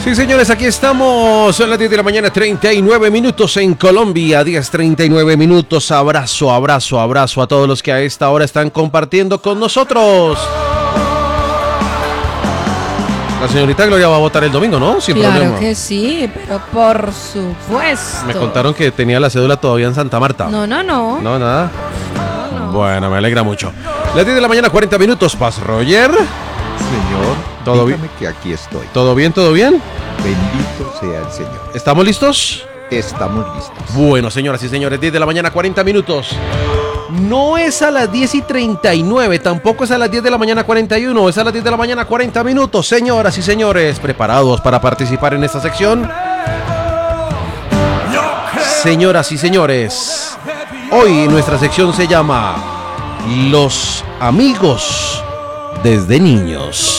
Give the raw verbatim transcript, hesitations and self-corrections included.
Sí, señores, aquí estamos. Son las diez de la mañana, treinta y nueve minutos en Colombia. diez treinta y nueve minutos. Abrazo, abrazo, abrazo a todos los que a esta hora están compartiendo con nosotros. La señorita Gloria va a votar el domingo, ¿no? Sin claro problema. que sí, pero por supuesto. Me contaron que tenía la cédula todavía en Santa Marta. No, no, no. No, nada. No, no. Bueno, me alegra mucho. Las diez de la mañana, cuarenta minutos. Paz, Roger. Señor, ¿Todo dígame bien? que aquí estoy. ¿Todo bien, todo bien? Bendito sea el Señor. ¿Estamos listos? Estamos listos. Bueno, señoras y señores, diez de la mañana, cuarenta minutos. No es a las diez y treinta y nueve, tampoco es a las diez de la mañana, cuarenta y uno, es a las diez de la mañana, cuarenta minutos. Señoras y señores, ¿preparados para participar en esta sección? Señoras y señores, hoy nuestra sección se llama Los amigos desde niños.